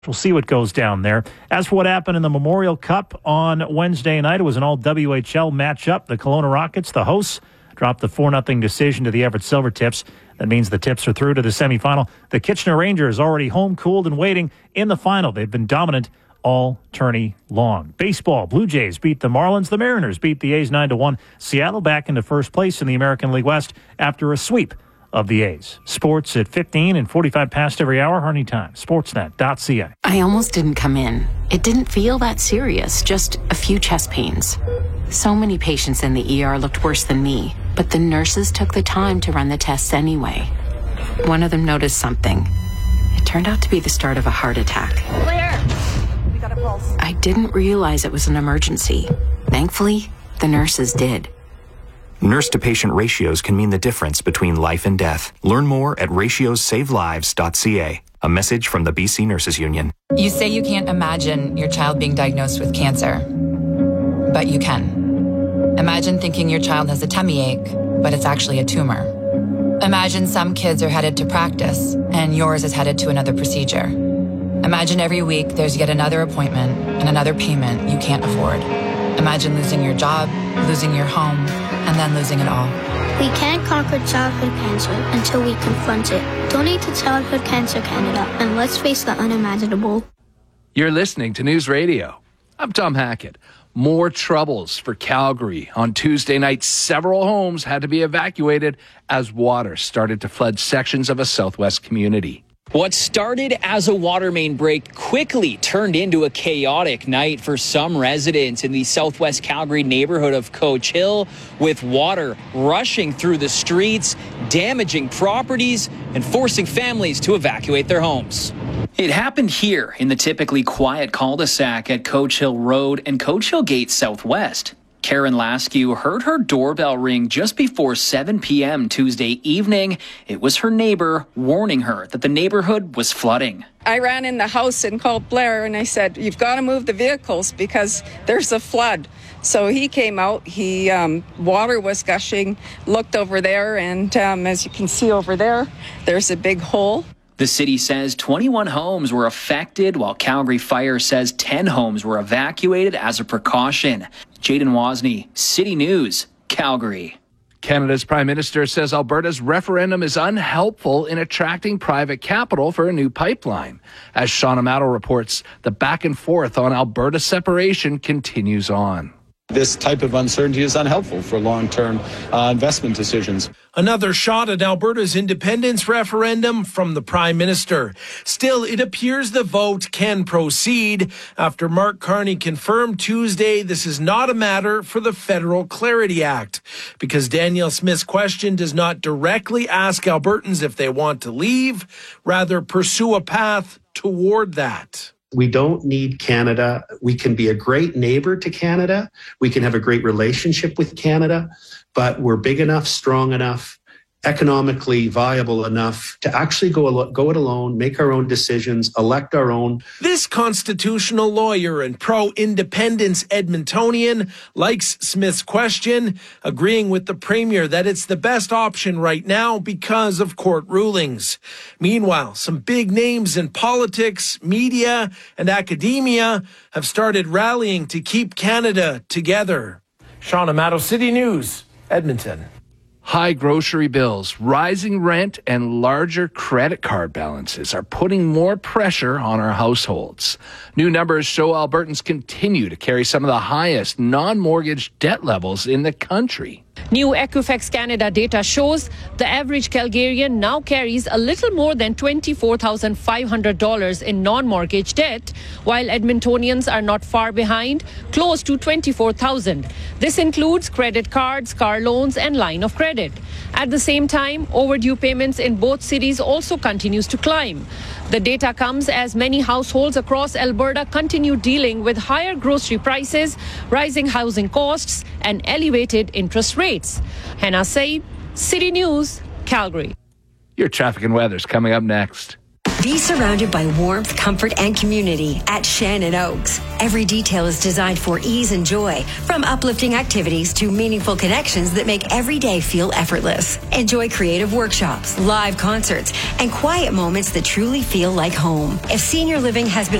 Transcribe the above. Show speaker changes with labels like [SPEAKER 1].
[SPEAKER 1] We'll see what goes down there. As for what happened in the Memorial Cup on Wednesday night, it was an all-WHL matchup. The Kelowna Rockets, the hosts, dropped the 4-0 decision to the Everett Silvertips. That means the Tips are through to the semifinal. The Kitchener Rangers already home, cooled, and waiting in the final. They've been dominant all tourney long. Baseball, Blue Jays beat the Marlins. The Mariners beat the A's 9-1. Seattle back into first place in the American League West after a sweep of the A's. Sports at 15 and 45 past every hour. Harney Time, sportsnet.ca.
[SPEAKER 2] I almost didn't come in. It didn't feel that serious, just a few chest pains. So many patients in the ER looked worse than me, but the nurses took the time to run the tests anyway. One of them noticed something. It turned out to be the start of a heart attack.
[SPEAKER 3] Claire, we got a pulse.
[SPEAKER 2] I didn't realize it was an emergency. Thankfully, the nurses did.
[SPEAKER 4] Nurse-to-patient ratios can mean the difference between life and death. Learn more at ratiosavelives.ca. A message from the BC Nurses Union.
[SPEAKER 5] You say you can't imagine your child being diagnosed with cancer, but you can. Imagine thinking your child has a tummy ache, but it's actually a tumor. Imagine some kids are headed to practice, and yours is headed to another procedure. Imagine every week there's yet another appointment and another payment you can't afford. Imagine losing your job, losing your home, and then losing it all.
[SPEAKER 6] We can't conquer childhood cancer until we confront it. Donate to Childhood Cancer Canada, and let's face the unimaginable.
[SPEAKER 7] You're listening to News Radio. I'm Tom Hackett. More troubles for Calgary. On Tuesday night, several homes had to be evacuated as water started to flood sections of a southwest community.
[SPEAKER 8] What started as a water main break quickly turned into a chaotic night for some residents in the southwest Calgary neighborhood of Coach Hill, with water rushing through the streets, damaging properties, and forcing families to evacuate their homes. It happened here in the typically quiet cul-de-sac at Coach Hill Road and Coach Hill Gate Southwest. Karen Laskew heard her doorbell ring just before 7 p.m. Tuesday evening. It was her neighbor warning her that the neighborhood was flooding.
[SPEAKER 9] I ran in the house and called Blair, and I said, "You've got to move the vehicles because there's a flood." So he came out. Water was gushing, looked over there, and as you can see over there, there's a big hole.
[SPEAKER 8] The city says 21 homes were affected, while Calgary Fire says 10 homes were evacuated as a precaution. Jaden Wozni, City News, Calgary.
[SPEAKER 7] Canada's Prime Minister says Alberta's referendum is unhelpful in attracting private capital for a new pipeline. As Sean Amato reports, the back and forth on Alberta separation continues on.
[SPEAKER 10] This type of uncertainty is unhelpful for long-term investment decisions.
[SPEAKER 11] Another shot at Alberta's independence referendum from the Prime Minister. Still, it appears the vote can proceed after Mark Carney confirmed Tuesday this is not a matter for the Federal Clarity Act, because Danielle Smith's question does not directly ask Albertans if they want to leave, rather pursue a path toward that.
[SPEAKER 12] We don't need Canada. We can be a great neighbor to Canada. We can have a great relationship with Canada, but we're big enough, strong enough, economically viable enough to actually go it alone, make our own decisions, elect our own.
[SPEAKER 11] This constitutional lawyer and pro-independence Edmontonian likes Smith's question, agreeing with the Premier that it's the best option right now because of court rulings. Meanwhile, some big names in politics, media, and academia have started rallying to keep Canada together. Sean Amato, City News, Edmonton.
[SPEAKER 7] High grocery bills, rising rent, and larger credit card balances are putting more pressure on our households. New numbers show Albertans continue to carry some of the highest non-mortgage debt levels in the country.
[SPEAKER 13] New Equifax Canada data shows the average Calgarian now carries a little more than $24,500 in non-mortgage debt, while Edmontonians are not far behind, close to $24,000. This includes credit cards, car loans, and line of credit. At the same time, overdue payments in both cities also continues to climb. The data comes as many households across Alberta continue dealing with higher grocery prices, rising housing costs, and elevated interest rates. Hannah Said, City News, Calgary.
[SPEAKER 7] Your traffic and weather's coming up next.
[SPEAKER 14] Be surrounded by warmth, comfort, and community at Shannon Oaks. Every detail is designed for ease and joy, from uplifting activities to meaningful connections that make every day feel effortless. Enjoy creative workshops, live concerts, and quiet moments that truly feel like home. If senior living has been